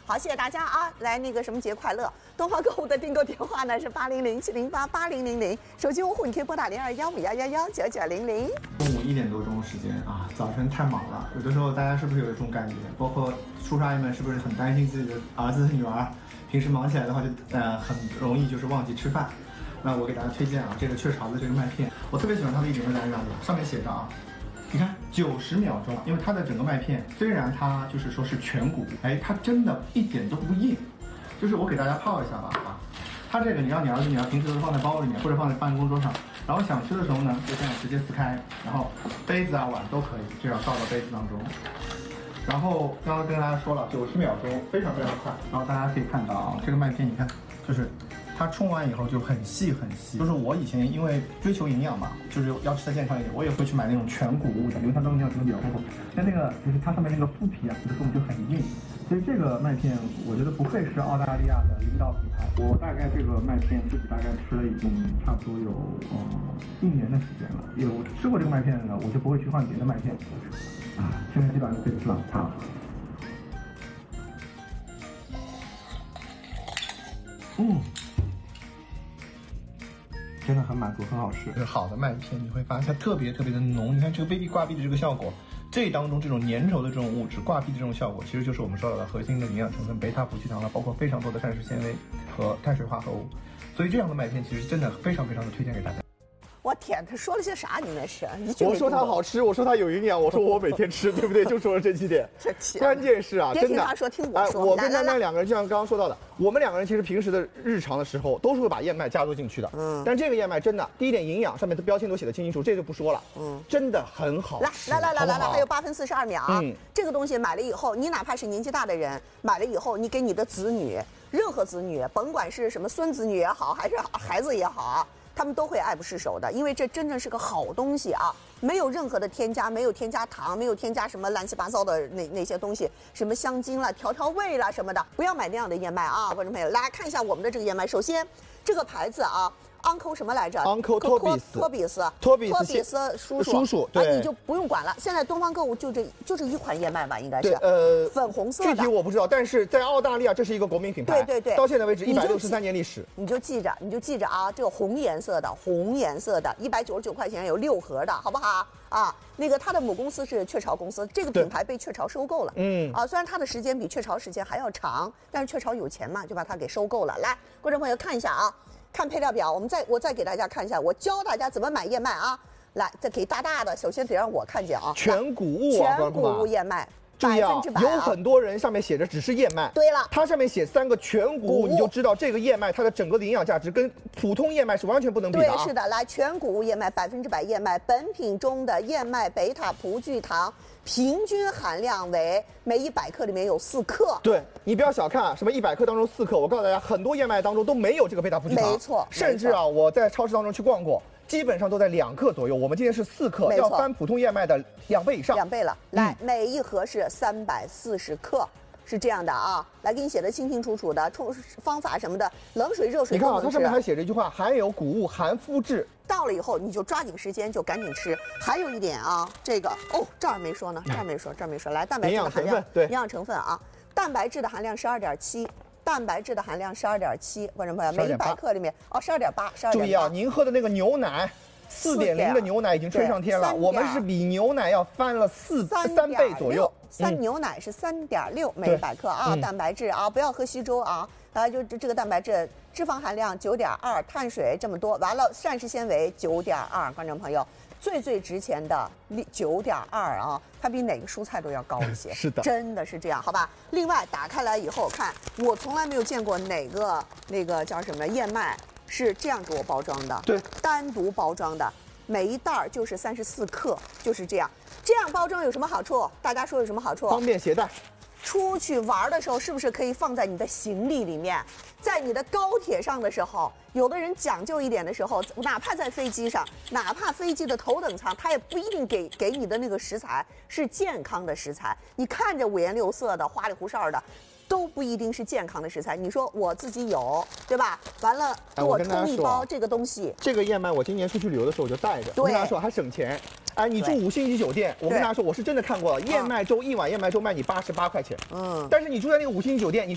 好，谢谢大家啊！来那个什么节快乐！东方购物的订购电话呢是800-708-8000，手机用户你可以拨打021511199900。 中午1点多钟时间啊，早晨太忙了，有的时候大家是不是有这种感觉？包括叔叔阿姨们是不是很担心自己的儿子女儿？平时忙起来的话就很容易就是忘记吃饭。那我给大家推荐啊，这个雀巢的这个麦片，我特别喜欢它的一点在哪里？上面写着啊。你看90秒钟，因为它的整个麦片虽然它就是说是全谷，哎，它真的一点都不硬。就是我给大家泡一下吧啊，它这个你让你儿子女儿平时都是放在包里面或者放在办公桌上，然后想吃的时候呢，就这样直接撕开，然后杯子啊碗都可以，这样倒到杯子当中。然后刚刚跟大家说了90秒钟，非常非常快。然后大家可以看到啊，这个麦片你看，就是它冲完以后就很细很细。就是我以前因为追求营养嘛，就是要吃的健康一点，我也会去买那种全谷物的，因为它中营养成分比较丰富。但那个就是它上面那个麸皮啊，有的时候就很硬。所以这个麦片我觉得不愧是澳大利亚的领导品牌。我大概这个麦片自己大概吃了已经差不多有1年的时间了。有吃过这个麦片的呢，我就不会去换别的麦片。啊，现在基本上就可以吃了，它。真的很满足，很好吃。这个好的麦片你会发现它特别特别的浓，你看这个杯壁挂壁的这个效果，这当中这种粘稠的这种物质挂壁的这种效果，其实就是我们说到的核心的营养成分贝塔葡聚糖了，包括非常多的膳食纤维和碳水化合物，所以这样的麦片其实真的非常非常的推荐给大家。 我天，他说了些啥？你那是？ 我说它好吃，我说它有营养，我说我每天吃，对不对？就说了这几点。关键是啊，真的。 别听他说，听我说。 我跟丹丹两个人，就像刚刚说到的，我们两个人其实平时的日常的时候，都是会把燕麦加入进去的。但这个燕麦真的，第一点营养，上面的标签都写得清清楚，这就不说了。真的很好吃。 来，还有8分42秒啊！这个东西买了以后，你哪怕是年纪大的人，买了以后，你给你的子女，任何子女，甭管是什么孙子女也好，还是孩子也好啊。他们都会爱不释手的，因为这真正是个好东西啊，没有任何的添加，没有添加糖，没有添加什么乱七八糟的那些东西，什么香精啦、调味啦什么的，不要买那样的燕麦啊，观众朋友，来看一下我们的这个燕麦。首先，这个牌子啊。Uncle 什么来着 ？Uncle 托比斯叔叔，对， 你就不用管了。现在东方购物就这一款燕麦吧，应该是。粉红色的。 具体我不知道，但是在澳大利亚这是一个国民品牌。 对。 到现在为止163年历史。 你就记着啊，这个红颜色的，199块钱有6盒的，好不好？啊，那个它的母公司是雀巢公司，这个品牌被雀巢收购了。虽然它的时间比雀巢时间还要长，但是雀巢有钱嘛，就把它给收购了。来，观众朋友看一下啊。看配料表，我再给大家看一下，我教大家怎么买燕麦啊！来，再给大大的，首先得让我看见啊， 全谷物啊， 全谷物燕麦，100% 有很多人上面写着只是燕麦， 对了， 它上面写3个全谷物，你就知道这个燕麦它的整个的营养价值跟普通燕麦是完全不能比的。 对，是的，来，全谷物燕麦，100%燕麦，本品中的燕麦贝塔葡聚糖。平均含量为每100克里面有4克。 对，你不要小看什么100克当中4克，我告诉大家，很多燕麦当中都没有这个贝塔葡聚糖。 没错， 甚至啊，我在超市当中去逛过，基本上都在2克左右。我们今天是4克，要翻普通燕麦的2倍以上。 2倍了。来，每一盒是340克。是这样的啊，来给你写的清清楚楚的，冲方法什么的，冷水、热水。 你看啊，它上面还写着一句话：含有谷物，含麸质。 到了以后你就抓紧时间就赶紧吃。还有一点啊，这个这儿没说呢，这儿没说。来，蛋白质的含量， 对， 营养成分啊，蛋白质的含量12.7。蛋白质的含量12.7，观众朋友，每100克里面12.8。 注意啊，您喝的那个牛奶。4.0的牛奶已经吹上天了，我们是比牛奶要翻了3倍左右。 牛奶是3.6每100克啊，蛋白质啊，不要喝稀粥啊。就这个蛋白质，脂肪含量9.2，碳水这么多，完了膳食纤维9.2，观众朋友。最值钱的9.2啊，它比哪个蔬菜都要高一些。 是的， 真的是这样，好吧？另外打开来以后看，我从来没有见过哪个那个叫什么燕麦是这样给我包装的， 对， 单独包装的，每一袋就是34克，就是这样。这样包装有什么好处？大家说有什么好处？ 方便携带。 出去玩的时候，是不是可以放在你的行李里面？在你的高铁上的时候，有的人讲究一点的时候，哪怕在飞机上，哪怕飞机的头等舱，他也不一定给你的那个食材是健康的食材。你看着五颜六色的、花里胡哨的。都不一定是健康的食材，你说我自己有，对吧？完了给我冲一包这个东西。 这个燕麦我今年出去旅游的时候我就带着，我跟大家说还省钱。哎，你住5星级酒店，我跟大家说我是真的看过了，燕麦粥1碗燕麦粥卖你88块钱。但是你住在那个5星级酒店，你